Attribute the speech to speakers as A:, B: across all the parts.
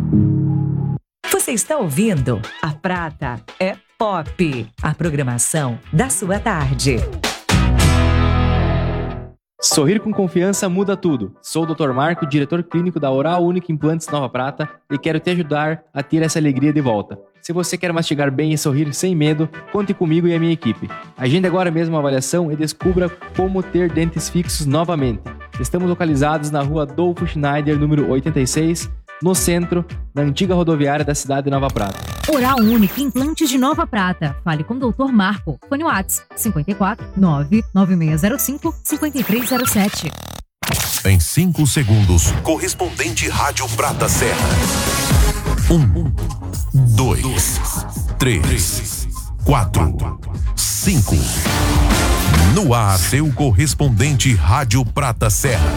A: Você está ouvindo A Prata é Pop, a programação da sua tarde.
B: Sorrir com confiança muda tudo. Sou o Dr. Marco, diretor clínico da Oral Unique Implantes Nova Prata e quero te ajudar a ter essa alegria de volta. Se você quer mastigar bem e sorrir sem medo, conte comigo e a minha equipe. Agende agora mesmo uma avaliação e descubra como ter dentes fixos novamente. Estamos localizados na rua Adolfo Schneider, número 86, no centro da antiga rodoviária da cidade de Nova Prata.
C: Oral Unique Implantes de Nova Prata. Fale com o Dr. Marco. Fone WhatsApp 54 99605 5307.
D: Em 5 segundos, correspondente Rádio Prata Serra. 1, 2, 3, 4, 5. No ar, seu correspondente Rádio Prata Serra.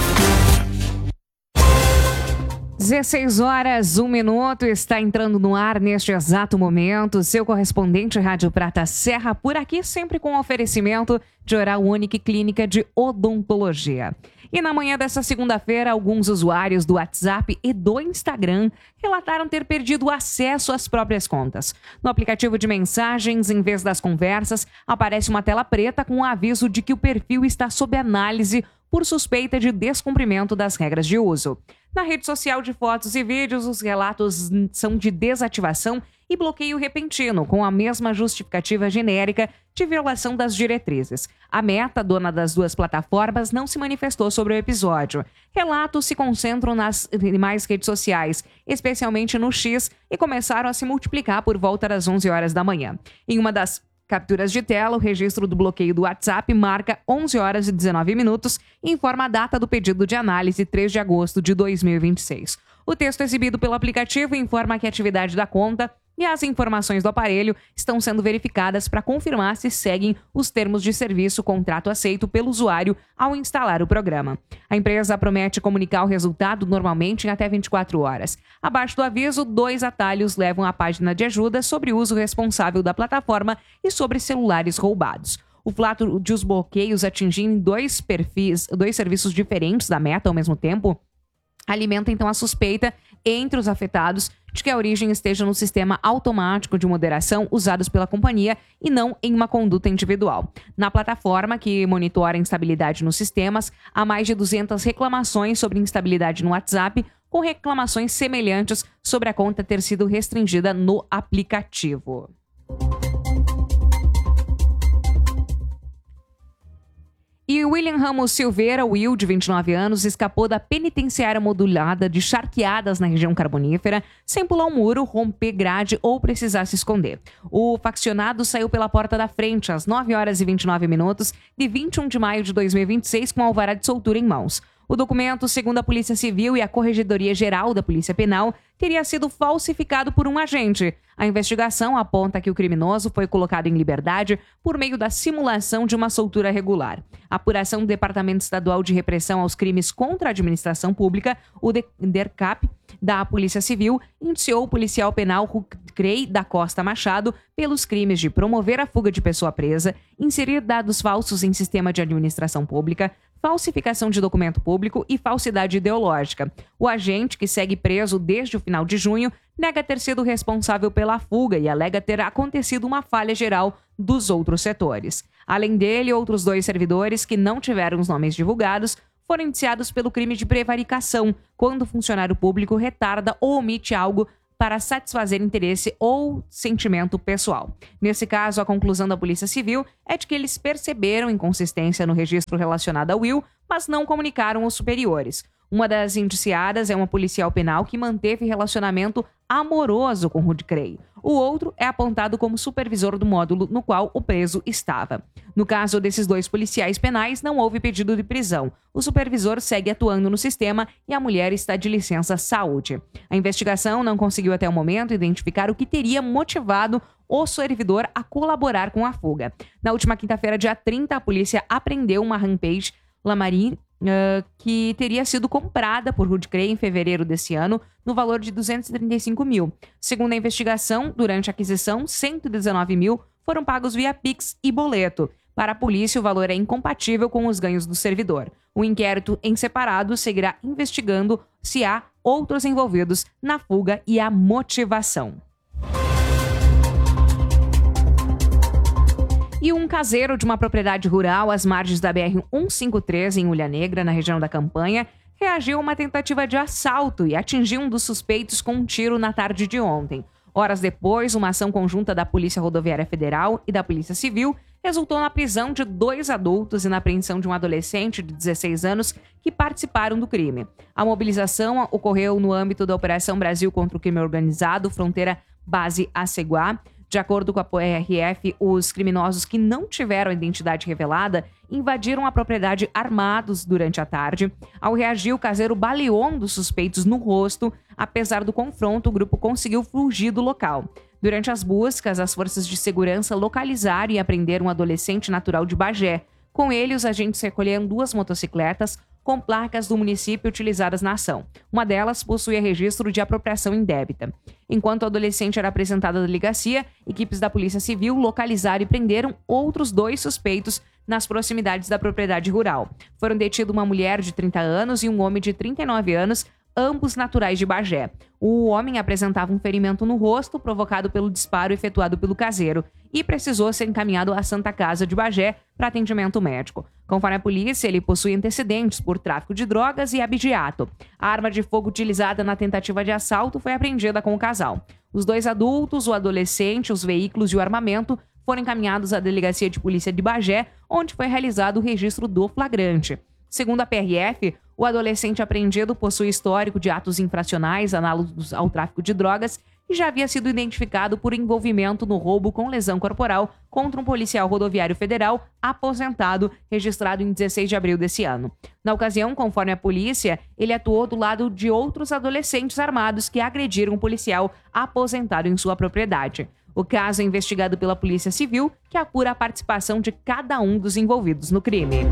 E: 16h01, está entrando no ar neste exato momento, seu correspondente Rádio Prata Serra, por aqui sempre com oferecimento de Oral Unique Clínica de Odontologia. E na manhã dessa segunda-feira, alguns usuários do WhatsApp e do Instagram relataram ter perdido o acesso às próprias contas. No aplicativo de mensagens, em vez das conversas, aparece uma tela preta com um aviso de que o perfil está sob análise por suspeita de descumprimento das regras de uso. Na rede social de fotos e vídeos, os relatos são de desativação e bloqueio repentino, com a mesma justificativa genérica de violação das diretrizes. A Meta, dona das duas plataformas, não se manifestou sobre o episódio. Relatos se concentram nas demais redes sociais, especialmente no X, e começaram a se multiplicar por volta das 11 horas da manhã. Em uma das capturas de tela, o registro do bloqueio do WhatsApp marca 11 horas e 19 minutos e informa a data do pedido de análise, 3 de agosto de 2026. O texto exibido pelo aplicativo informa que a atividade da conta e as informações do aparelho estão sendo verificadas para confirmar se seguem os termos de serviço contrato aceito pelo usuário ao instalar o programa. A empresa promete comunicar o resultado normalmente em até 24 horas. Abaixo do aviso, 2 atalhos levam à página de ajuda sobre o uso responsável da plataforma e sobre celulares roubados. O fato de os bloqueios atingirem dois serviços diferentes da Meta ao mesmo tempo alimenta então a suspeita entre os afetados de que a origem esteja no sistema automático de moderação usados pela companhia e não em uma conduta individual. Na plataforma, que monitora a instabilidade nos sistemas, há mais de 200 reclamações sobre instabilidade no WhatsApp, com reclamações semelhantes sobre a conta ter sido restringida no aplicativo. E William Ramos Silveira, Will, de 29 anos, escapou da penitenciária modulada de Charqueadas, na região carbonífera, sem pular um muro, romper grade ou precisar se esconder. O faccionado saiu pela porta da frente às 9 horas e 29 minutos de 21 de maio de 2026 com alvará de soltura em mãos. O documento, segundo a Polícia Civil e a Corregedoria Geral da Polícia Penal, teria sido falsificado por um agente. A investigação aponta que o criminoso foi colocado em liberdade por meio da simulação de uma soltura regular. A apuração do Departamento Estadual de Repressão aos Crimes contra a Administração Pública, o DERCAP, da Polícia Civil, indiciou o policial penal Rucrey da Costa Machado pelos crimes de promover a fuga de pessoa presa, inserir dados falsos em sistema de administração pública, falsificação de documento público e falsidade ideológica. O agente, que segue preso desde o final de junho, nega ter sido responsável pela fuga e alega ter acontecido uma falha geral dos outros setores. Além dele, outros 2 servidores que não tiveram os nomes divulgados foram indiciados pelo crime de prevaricação, quando o funcionário público retarda ou omite algo para satisfazer interesse ou sentimento pessoal. Nesse caso, a conclusão da Polícia Civil é de que eles perceberam inconsistência no registro relacionado a Will, mas não comunicaram aos superiores. Uma das indiciadas é uma policial penal que manteve relacionamento amoroso com Rucrey. O outro é apontado como supervisor do módulo no qual o preso estava. No caso desses 2 policiais penais, não houve pedido de prisão. O supervisor segue atuando no sistema e a mulher está de licença saúde. A investigação não conseguiu até o momento identificar o que teria motivado o servidor a colaborar com a fuga. Na última quinta-feira, dia 30, a polícia apreendeu uma Rampage Lamarim que teria sido comprada por Rucrey em fevereiro desse ano, no valor de 235 mil. Segundo a investigação, durante a aquisição, 119 mil foram pagos via Pix e boleto. Para a polícia, o valor é incompatível com os ganhos do servidor. O inquérito em separado seguirá investigando se há outros envolvidos na fuga e a motivação. E um caseiro de uma propriedade rural às margens da BR-153, em Ulha Negra, na região da Campanha, reagiu a uma tentativa de assalto e atingiu um dos suspeitos com um tiro na tarde de ontem. Horas depois, uma ação conjunta da Polícia Rodoviária Federal e da Polícia Civil resultou na prisão de 2 adultos e na apreensão de um adolescente de 16 anos que participaram do crime. A mobilização ocorreu no âmbito da Operação Brasil contra o Crime Organizado, Fronteira Base Aceguá. De acordo com a PRF, os criminosos que não tiveram a identidade revelada invadiram a propriedade armados durante a tarde. Ao reagir, o caseiro baleou um dos suspeitos no rosto. Apesar do confronto, o grupo conseguiu fugir do local. Durante as buscas, as forças de segurança localizaram e apreenderam um adolescente natural de Bagé. Com ele, os agentes recolheram 2 motocicletas com placas do município utilizadas na ação. Uma delas possuía registro de apropriação indébita. Enquanto o adolescente era apresentado à delegacia, equipes da Polícia Civil localizaram e prenderam outros 2 suspeitos nas proximidades da propriedade rural. Foram detidos uma mulher de 30 anos e um homem de 39 anos, ambos naturais de Bagé. O homem apresentava um ferimento no rosto provocado pelo disparo efetuado pelo caseiro e precisou ser encaminhado à Santa Casa de Bagé para atendimento médico. Conforme a polícia, ele possui antecedentes por tráfico de drogas e abigeato. A arma de fogo utilizada na tentativa de assalto foi apreendida com o casal. Os 2 adultos, o adolescente, os veículos e o armamento foram encaminhados à Delegacia de Polícia de Bagé, onde foi realizado o registro do flagrante. Segundo a PRF, o adolescente apreendido possui histórico de atos infracionais análogos ao tráfico de drogas e já havia sido identificado por envolvimento no roubo com lesão corporal contra um policial rodoviário federal aposentado, registrado em 16 de abril desse ano. Na ocasião, conforme a polícia, ele atuou do lado de outros adolescentes armados que agrediram um policial aposentado em sua propriedade. O caso é investigado pela Polícia Civil, que apura a participação de cada um dos envolvidos no crime.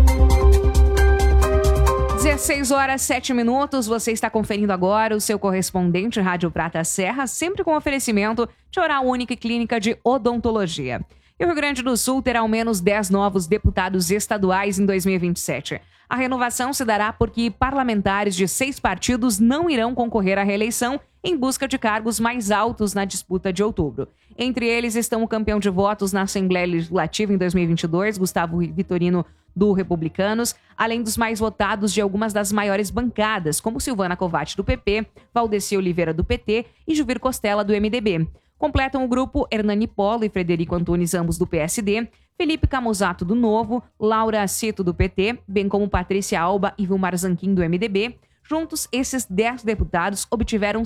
E: 16h07, você está conferindo agora o seu correspondente Rádio Prata Serra, sempre com oferecimento de Oral Única e Clínica de Odontologia. E o Rio Grande do Sul terá ao menos 10 novos deputados estaduais em 2027. A renovação se dará porque parlamentares de 6 partidos não irão concorrer à reeleição em busca de cargos mais altos na disputa de outubro. Entre eles estão o campeão de votos na Assembleia Legislativa em 2022, Gustavo Vitorino, do Republicanos, além dos mais votados de algumas das maiores bancadas, como Silvana Covatti, do PP, Valdeci Oliveira, do PT e Juvir Costella, do MDB. Completam o grupo Hernani Polo e Frederico Antunes, ambos do PSD, Felipe Camusato, do Novo, Laura Cito, do PT, bem como Patrícia Alba e Vilmar Zanquim, do MDB. Juntos, esses 10 deputados obtiveram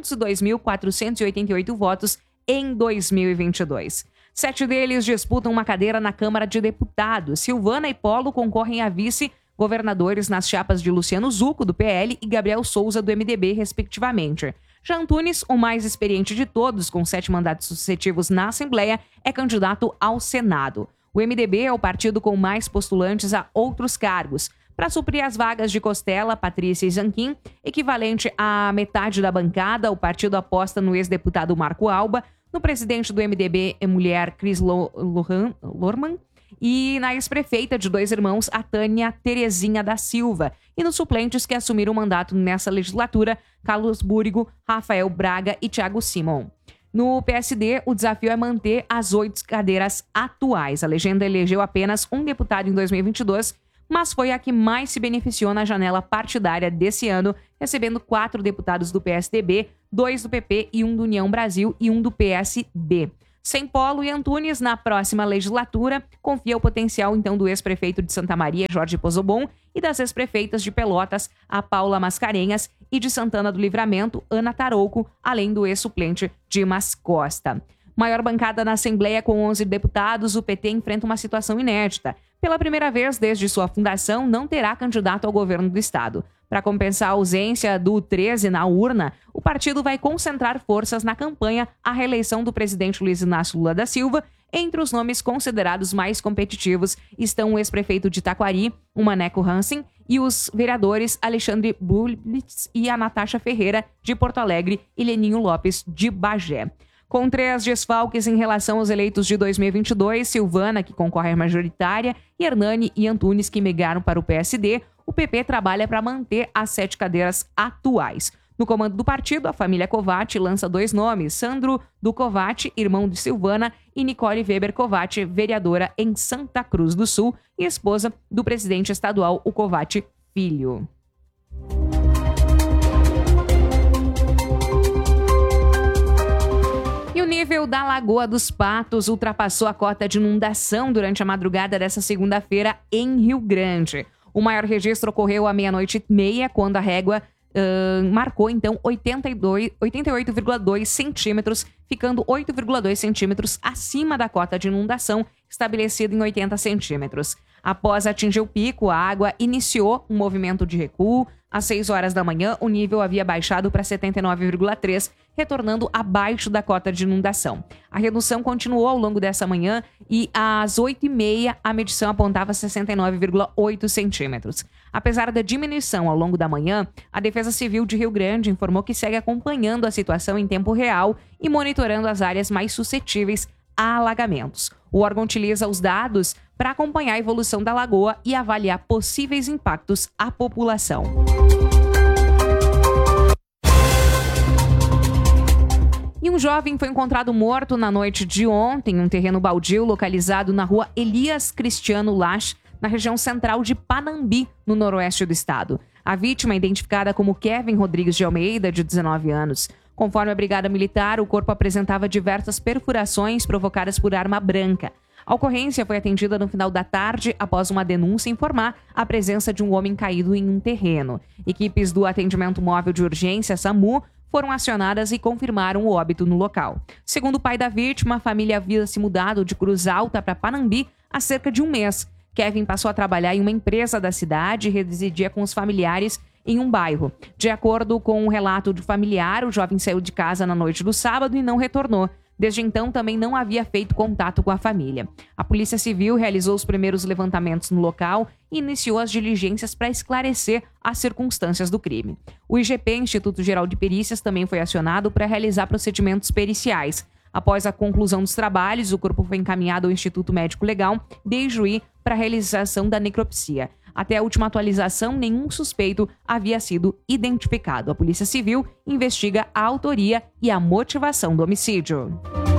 E: 602.488 votos em 2022. 7 deles disputam uma cadeira na Câmara de Deputados. Silvana e Polo concorrem a vice-governadores nas chapas de Luciano Zucco, do PL, e Gabriel Souza, do MDB, respectivamente. Já Antunes, o mais experiente de todos, com 7 mandatos sucessivos na Assembleia, é candidato ao Senado. O MDB é o partido com mais postulantes a outros cargos. Para suprir as vagas de Costella, Patrícia e Zanquim, equivalente à metade da bancada, o partido aposta no ex-deputado Marco Alba, no presidente do MDB, mulher Cris Lorman, e na ex-prefeita de Dois Irmãos, a Tânia Terezinha da Silva, e nos suplentes que assumiram o mandato nessa legislatura, Carlos Búrigo, Rafael Braga e Thiago Simon. No PSD, o desafio é manter as 8 cadeiras atuais. A legenda elegeu apenas um deputado em 2022, mas foi a que mais se beneficiou na janela partidária desse ano, recebendo 4 deputados do PSDB, 2 do PP e 1 do União Brasil e 1 do PSB. Sem Polo e Antunes, na próxima legislatura, confia o potencial então do ex-prefeito de Santa Maria, Jorge Pozobon, e das ex-prefeitas de Pelotas, a Paula Mascarenhas, e de Santana do Livramento, Ana Tarouco, além do ex-suplente Dimas Costa. Maior bancada na Assembleia com 11 deputados, o PT enfrenta uma situação inédita. Pela primeira vez desde sua fundação, não terá candidato ao governo do estado. Para compensar a ausência do 13 na urna, o partido vai concentrar forças na campanha à reeleição do presidente Luiz Inácio Lula da Silva. Entre os nomes considerados mais competitivos estão o ex-prefeito de Taquari, o Maneco Hansen, e os vereadores Alexandre Bulblitz e a Natasha Ferreira, de Porto Alegre, e Leninho Lopes, de Bagé. Com 3 desfalques em relação aos eleitos de 2022, Silvana, que concorre à majoritária, e Hernani e Antunes, que migraram para o PSD, o PP trabalha para manter as 7 cadeiras atuais. No comando do partido, a família Covatti lança 2 nomes, Sandro do Covatti, irmão de Silvana, e Nicole Weber Covatti, vereadora em Santa Cruz do Sul e esposa do presidente estadual, o Covatti Filho. E o nível da Lagoa dos Patos ultrapassou a cota de inundação durante a madrugada desta segunda-feira em Rio Grande. O maior registro ocorreu à 00:30, quando a régua marcou, então, 88,2 centímetros, ficando 8,2 centímetros acima da cota de inundação estabelecida em 80 centímetros. Após atingir o pico, a água iniciou um movimento de recuo. Às 6 horas da manhã, o nível havia baixado para 79,3, retornando abaixo da cota de inundação. A redução continuou ao longo dessa manhã e às 8h30 a medição apontava 69,8 centímetros. Apesar da diminuição ao longo da manhã, a Defesa Civil de Rio Grande informou que segue acompanhando a situação em tempo real e monitorando as áreas mais suscetíveis a alagamentos. O órgão utiliza os dados para acompanhar a evolução da lagoa e avaliar possíveis impactos à população. E um jovem foi encontrado morto na noite de ontem em um terreno baldio localizado na rua Elias Cristiano Lach, na região central de Panambi, no noroeste do estado. A vítima é identificada como Kevin Rodrigues de Almeida, de 19 anos. Conforme a Brigada Militar, o corpo apresentava diversas perfurações provocadas por arma branca. A ocorrência foi atendida no final da tarde após uma denúncia informar a presença de um homem caído em um terreno. Equipes do Atendimento Móvel de Urgência, SAMU, foram acionadas e confirmaram o óbito no local. Segundo o pai da vítima, a família havia se mudado de Cruz Alta para Panambi há cerca de um mês. Kevin passou a trabalhar em uma empresa da cidade e residia com os familiares em um bairro. De acordo com um relato de familiar, o jovem saiu de casa na noite do sábado e não retornou. Desde então, também não havia feito contato com a família. A Polícia Civil realizou os primeiros levantamentos no local e iniciou as diligências para esclarecer as circunstâncias do crime. O IGP, Instituto Geral de Perícias, também foi acionado para realizar procedimentos periciais. Após a conclusão dos trabalhos, o corpo foi encaminhado ao Instituto Médico Legal de Ijuí para a realização da necropsia. Até a última atualização, nenhum suspeito havia sido identificado. A Polícia Civil investiga a autoria e a motivação do homicídio.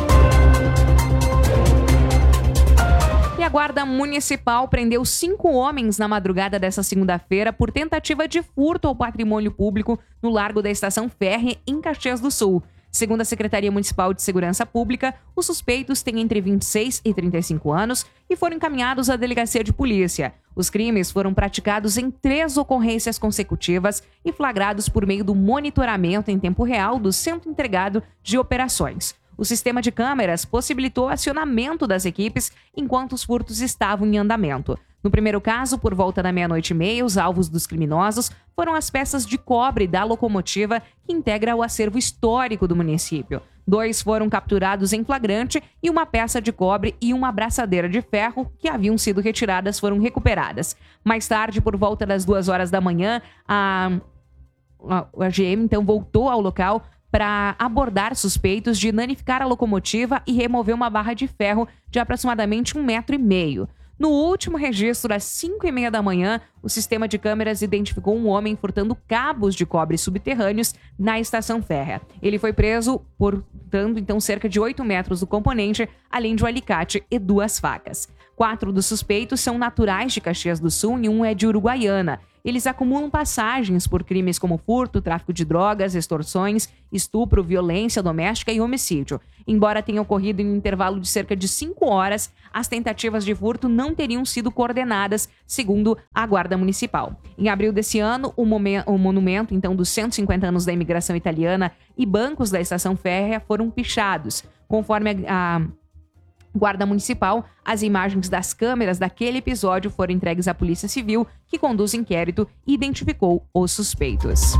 E: E a Guarda Municipal prendeu 5 homens na madrugada desta segunda-feira por tentativa de furto ao patrimônio público no Largo da Estação Férrea, em Caxias do Sul. Segundo a Secretaria Municipal de Segurança Pública, os suspeitos têm entre 26 e 35 anos e foram encaminhados à delegacia de polícia. Os crimes foram praticados em 3 ocorrências consecutivas e flagrados por meio do monitoramento em tempo real do Centro Integrado de Operações. O sistema de câmeras possibilitou o acionamento das equipes enquanto os furtos estavam em andamento. No primeiro caso, por volta da 00:30, os alvos dos criminosos foram as peças de cobre da locomotiva que integra o acervo histórico do município. 2 foram capturados em flagrante e uma peça de cobre e uma braçadeira de ferro que haviam sido retiradas foram recuperadas. Mais tarde, por volta das 2 horas da manhã, a GM então voltou ao local para abordar suspeitos de danificar a locomotiva e remover uma barra de ferro de aproximadamente 1,5 metro. No último registro, às 5h30 da manhã, o sistema de câmeras identificou um homem furtando cabos de cobre subterrâneos na estação férrea. Ele foi preso, portando então cerca de 8 metros do componente, além de um alicate e 2 facas. 4 dos suspeitos são naturais de Caxias do Sul e um é de Uruguaiana. Eles acumulam passagens por crimes como furto, tráfico de drogas, extorsões, estupro, violência doméstica e homicídio. Embora tenha ocorrido em um intervalo de cerca de 5 horas, as tentativas de furto não teriam sido coordenadas, segundo a Guarda Municipal. Em abril desse ano, o monumento então dos 150 anos da imigração italiana e bancos da estação férrea foram pichados. Conforme a Guarda Municipal, as imagens das câmeras daquele episódio foram entregues à Polícia Civil, que conduz inquérito e identificou os suspeitos.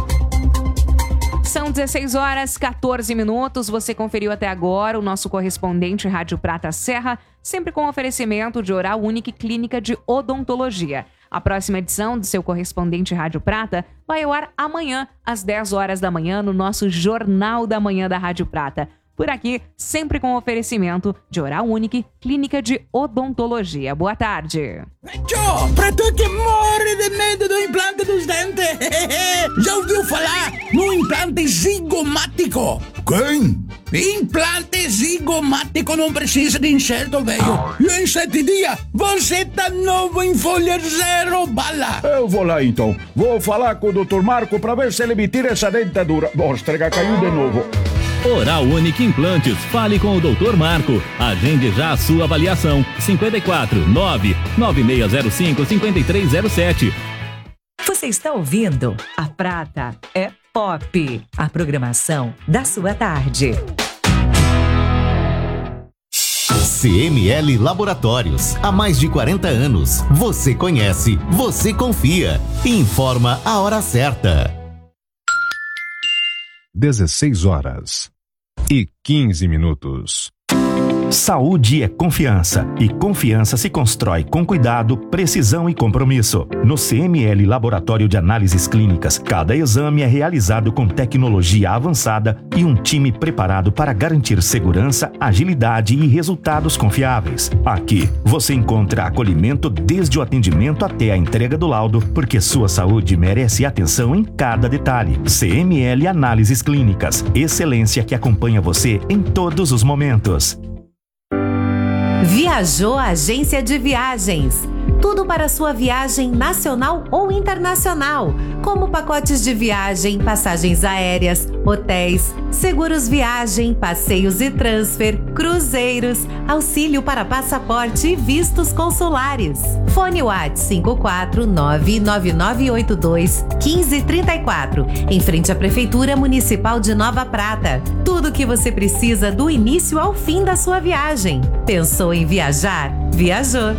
E: São 16h14. Você conferiu até agora o nosso correspondente Rádio Prata Serra, sempre com oferecimento de Oral Unique Clínica de Odontologia. A próxima edição do seu correspondente Rádio Prata vai ao ar amanhã, às 10 horas da manhã, no nosso Jornal da Manhã da Rádio Prata. Por aqui, sempre com oferecimento de Oral Unique, clínica de odontologia. Boa tarde.
F: Tchô, pra tu que morre de medo do implante dos dentes, já ouviu falar no implante zigomático? Quem? Implante zigomático não precisa de enxerto, velho. E em 7 dias, você tá novo em folha 0 bala.
G: Eu vou lá então. Vou falar com o Dr. Marco pra ver se ele me tira essa dentadura. Mostra, caiu de novo.
H: Oral Unique Implantes. Fale com o Dr. Marco. Agende já a sua avaliação. 54 99605 5307.
A: Você está ouvindo A Prata é Pop, a programação da sua tarde.
I: CML Laboratórios. Há mais de 40 anos. Você conhece, você confia. Informa a hora certa.
J: 16h15.
K: Saúde é confiança, e confiança se constrói com cuidado, precisão e compromisso. No CML Laboratório de Análises Clínicas, cada exame é realizado com tecnologia avançada e um time preparado para garantir segurança, agilidade e resultados confiáveis. Aqui, você encontra acolhimento desde o atendimento até a entrega do laudo, porque sua saúde merece atenção em cada detalhe. CML Análises Clínicas, excelência que acompanha você em todos os momentos.
L: Viajou a Agência de Viagens. Tudo para sua viagem nacional ou internacional, como pacotes de viagem, passagens aéreas, hotéis, seguros viagem, passeios e transfer, cruzeiros, auxílio para passaporte e vistos consulares. Fone WhatsApp 54999821534, em frente à Prefeitura Municipal de Nova Prata. Tudo o que você precisa do início ao fim da sua viagem. Pensou em viajar? Viajou!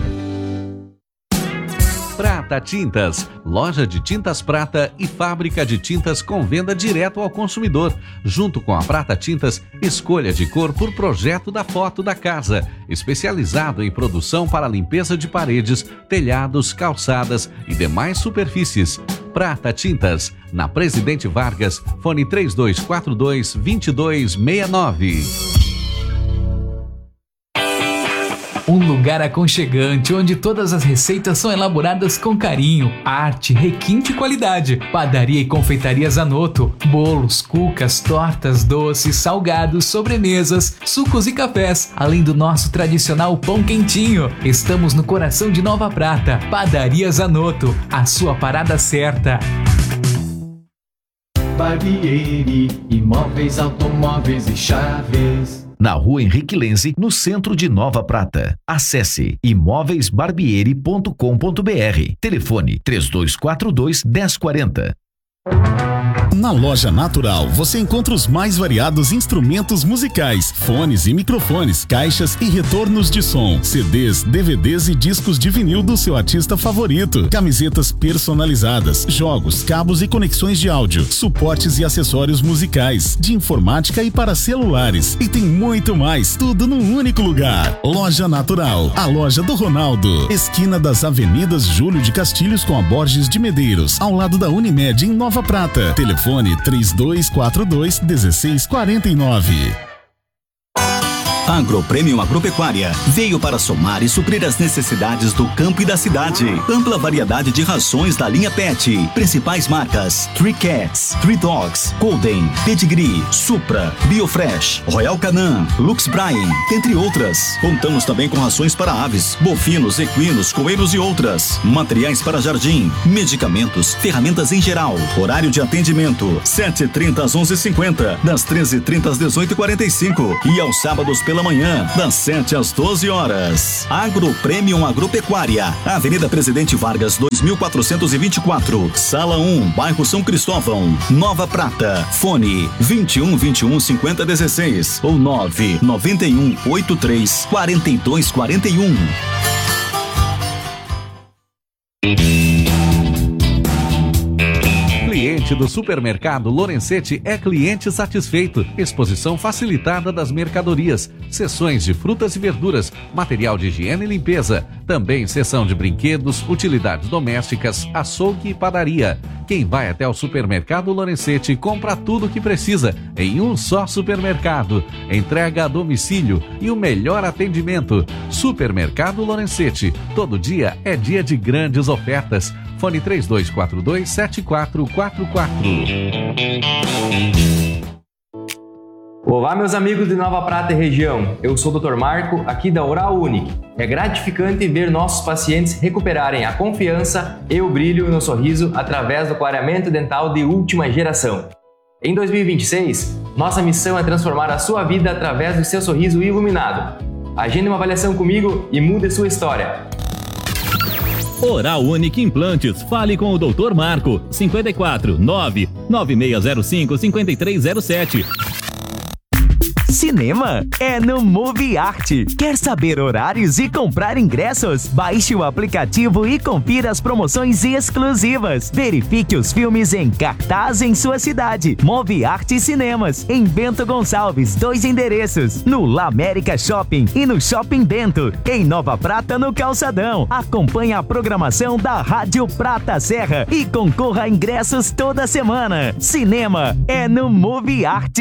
M: Prata Tintas, loja de tintas prata e fábrica de tintas com venda direto ao consumidor. Junto com a Prata Tintas, escolha de cor por projeto da foto da casa. Especializado em produção para limpeza de paredes, telhados, calçadas e demais superfícies. Prata Tintas, na Presidente Vargas, fone 3242-2269.
N: Um lugar aconchegante onde todas as receitas são elaboradas com carinho, arte, requinte e qualidade. Padaria e confeitaria Zanotto. Bolos, cucas, tortas, doces, salgados, sobremesas, sucos e cafés. Além do nosso tradicional pão quentinho. Estamos no coração de Nova Prata. Padaria Zanotto. A sua parada certa.
O: Barbieri, imóveis, automóveis e chaves.
P: Na Rua Henrique Lenze, no centro de Nova Prata. Acesse imóveisbarbieri.com.br. Telefone 3242-1040.
Q: Na Loja Natural, você encontra os mais variados instrumentos musicais, fones e microfones, caixas e retornos de som, CDs, DVDs e discos de vinil do seu artista favorito, camisetas personalizadas, jogos, cabos e conexões de áudio, suportes e acessórios musicais, de informática e para celulares. E tem muito mais, tudo num único lugar. Loja Natural, a loja do Ronaldo, esquina das Avenidas Júlio de Castilhos com a Borges de Medeiros, ao lado da Unimed em Nova Prata. Telefone 3242-1649.
R: Agropremium Agropecuária veio para somar e suprir as necessidades do campo e da cidade. Ampla variedade de rações da linha Pet. Principais marcas: Three Cats, Three Dogs, Golden, Pedigree, Supra, Biofresh, Royal Canin, Lux Bryan, entre outras. Contamos também com rações para aves, bovinos, equinos, coelhos e outras. Materiais para jardim, medicamentos, ferramentas em geral. Horário de atendimento: 7h30 às 11h50, das 13h30 às 18h45 e aos sábados pela manhã, das 7 às 12 horas. Agropremium Agropecuária, Avenida Presidente Vargas 2424, Sala 1, bairro São Cristóvão, Nova Prata. Fone 2121-5016 ou 99183-4241.
M: cliente do supermercado Lorenzetti é cliente satisfeito. Exposição facilitada das mercadorias, seções de frutas e verduras, material de higiene e limpeza. Também seção de brinquedos, utilidades domésticas, açougue e padaria. Quem vai até o supermercado Lorenzetti compra tudo o que precisa em um só supermercado. Entrega a domicílio e o melhor atendimento. Supermercado Lorenzetti. Todo dia é dia de grandes ofertas. Fone 3242-7444.
B: Olá, meus amigos de Nova Prata e região. Eu sou o Dr. Marco, aqui da Oral Unique. É gratificante ver nossos pacientes recuperarem a confiança e o brilho no sorriso através do clareamento dental de última geração. Em 2026, nossa missão é transformar a sua vida através do seu sorriso iluminado. Agende uma avaliação comigo e mude sua história.
H: Oral Unique Implantes. Fale com o Dr. Marco. 54 99605 5307.
S: Cinema é no Movie Art. Quer saber horários e comprar ingressos? Baixe o aplicativo e confira as promoções exclusivas. Verifique os filmes em cartaz em sua cidade. Movie Art Cinemas, em Bento Gonçalves, 2 endereços, no La América Shopping e no Shopping Bento. Em Nova Prata, no Calçadão. Acompanhe a programação da Rádio Prata Serra e concorra a ingressos toda semana. Cinema é no Movie Art.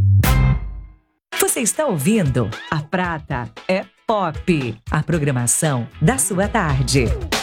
A: Você está ouvindo A Prata é Pop, a programação da sua tarde.